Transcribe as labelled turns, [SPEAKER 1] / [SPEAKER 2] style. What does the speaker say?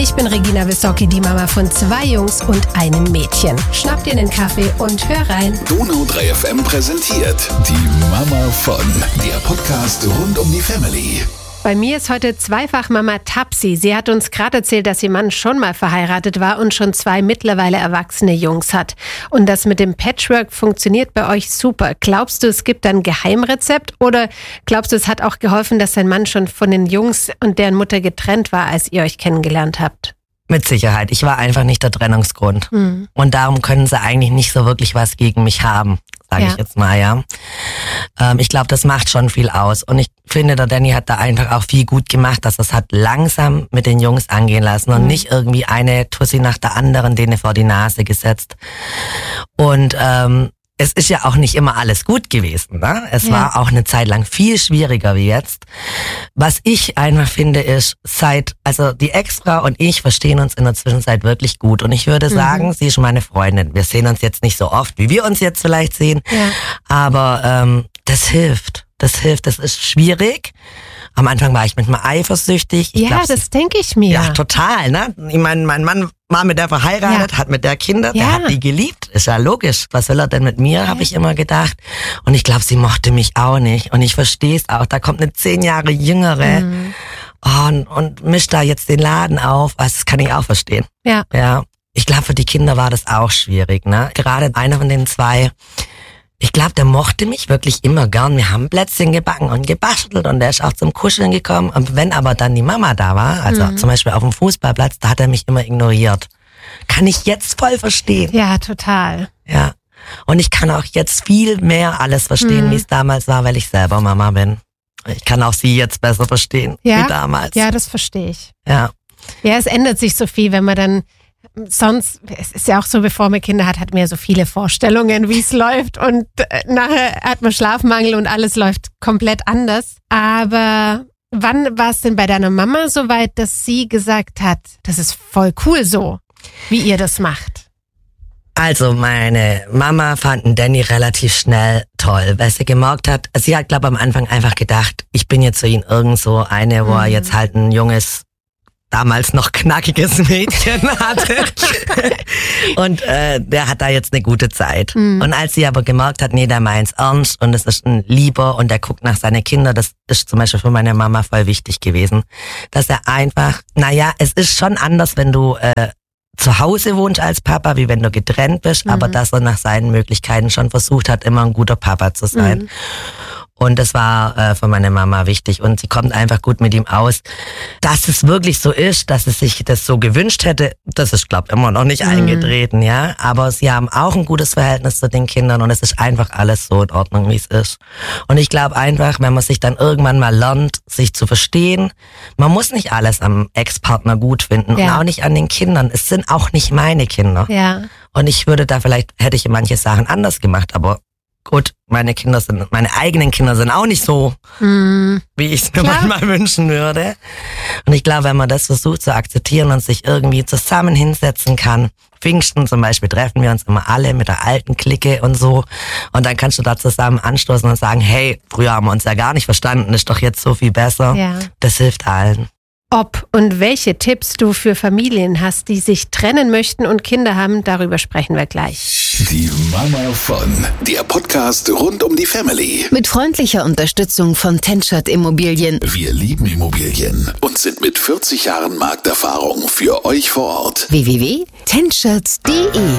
[SPEAKER 1] Ich bin Regina Wissocki, die Mama von 2 Jungs und einem Mädchen. Schnapp dir einen Kaffee und hör rein.
[SPEAKER 2] Donau 3 FM präsentiert die Mama von, der Podcast rund um die Family.
[SPEAKER 1] Bei mir ist heute Zweifachmama Tapsi. Sie hat uns gerade erzählt, dass ihr Mann schon mal verheiratet war und schon 2 mittlerweile erwachsene Jungs hat. Und das mit dem Patchwork funktioniert bei euch super. Glaubst du, es gibt ein Geheimrezept oder glaubst du, es hat auch geholfen, dass dein Mann schon von den Jungs und deren Mutter getrennt war, als ihr euch kennengelernt habt?
[SPEAKER 3] Mit Sicherheit. Ich war einfach nicht der Trennungsgrund. Und darum können sie eigentlich nicht so wirklich was gegen mich haben, sage ich jetzt mal, ja. Ich glaube, das macht schon viel aus. Und ich finde, der Danny hat da einfach auch viel gut gemacht, dass er es hat langsam mit den Jungs angehen lassen und nicht irgendwie eine Tussi nach der anderen denen vor die Nase gesetzt. Und es ist ja auch nicht immer alles gut gewesen, ne? Es war auch eine Zeit lang viel schwieriger wie jetzt. Was ich einfach finde ist, also die Ex-Frau und ich verstehen uns in der Zwischenzeit wirklich gut. Und ich würde sagen, sie ist meine Freundin. Wir sehen uns jetzt nicht so oft, wie wir uns jetzt vielleicht sehen. Ja. Aber das hilft. Das ist schwierig. Am Anfang war ich manchmal eifersüchtig.
[SPEAKER 1] Das denke ich mir.
[SPEAKER 3] Ja, total, ne? Ich meine, mein Mann war mit der verheiratet, hat mit der Kinder, der hat die geliebt. Ist ja logisch. Was will er denn mit mir, habe ich immer gedacht. Und ich glaube, sie mochte mich auch nicht. Und ich verstehe es auch. Da kommt eine 10 Jahre jüngere und mischt da jetzt den Laden auf. Das kann ich auch verstehen. Ja. Ich glaube, für die Kinder war das auch schwierig, ne? Gerade einer von den 2, ich glaube, der mochte mich wirklich immer gern. Wir haben Plätzchen gebacken und gebastelt und der ist auch zum Kuscheln gekommen. Und wenn aber dann die Mama da war, also zum Beispiel auf dem Fußballplatz, da hat er mich immer ignoriert. Kann ich jetzt voll verstehen.
[SPEAKER 1] Ja, total.
[SPEAKER 3] Ja. Und ich kann auch jetzt viel mehr alles verstehen, wie es damals war, weil ich selber Mama bin. Ich kann auch sie jetzt besser verstehen, wie damals.
[SPEAKER 1] Ja, das verstehe ich.
[SPEAKER 3] Ja.
[SPEAKER 1] Ja, es ändert sich so viel, wenn man dann sonst, es ist ja auch so, bevor man Kinder hat, hat man ja so viele Vorstellungen, wie es läuft und nachher hat man Schlafmangel und alles läuft komplett anders. Aber wann war es denn bei deiner Mama so weit, dass sie gesagt hat, das ist voll cool so, wie ihr das macht?
[SPEAKER 3] Also meine Mama fand den Danny relativ schnell toll, weil sie gemerkt hat, sie hat glaube am Anfang einfach gedacht, ich bin jetzt für ihn irgend so eine, wo er jetzt halt ein junges, damals noch knackiges Mädchen hatte. Und der hat da jetzt eine gute Zeit. Und als sie aber gemerkt hat, nee, der meint's ernst und es ist ein Lieber und der guckt nach seinen Kindern, das ist zum Beispiel für meine Mama voll wichtig gewesen, dass er einfach, es ist schon anders, wenn du zu Hause wohnst als Papa, wie wenn du getrennt bist, aber dass er nach seinen Möglichkeiten schon versucht hat, immer ein guter Papa zu sein. Und das war für meine Mama wichtig und sie kommt einfach gut mit ihm aus. Dass es wirklich so ist, dass sie sich das so gewünscht hätte, das ist, glaube ich, immer noch nicht eingetreten, ja. Aber sie haben auch ein gutes Verhältnis zu den Kindern und es ist einfach alles so in Ordnung, wie es ist. Und ich glaube einfach, wenn man sich dann irgendwann mal lernt, sich zu verstehen, man muss nicht alles am Ex-Partner gut finden und auch nicht an den Kindern. Es sind auch nicht meine Kinder. Ja. Und ich würde da hätte ich manche Sachen anders gemacht, aber gut, meine eigenen Kinder sind auch nicht so, wie ich es mir manchmal wünschen würde. Und ich glaube, wenn man das versucht zu akzeptieren und sich irgendwie zusammen hinsetzen kann, Pfingsten zum Beispiel treffen wir uns immer alle mit der alten Clique und so. Und dann kannst du da zusammen anstoßen und sagen, hey, früher haben wir uns ja gar nicht verstanden, ist doch jetzt so viel besser. Ja. Das hilft allen.
[SPEAKER 1] Ob und welche Tipps du für Familien hast, die sich trennen möchten und Kinder haben, darüber sprechen wir gleich.
[SPEAKER 2] Die Mama von, der Podcast rund um die Family.
[SPEAKER 4] Mit freundlicher Unterstützung von Tenschert Immobilien.
[SPEAKER 2] Wir lieben Immobilien und sind mit 40 Jahren Markterfahrung für euch vor Ort.
[SPEAKER 4] www.tenschert.de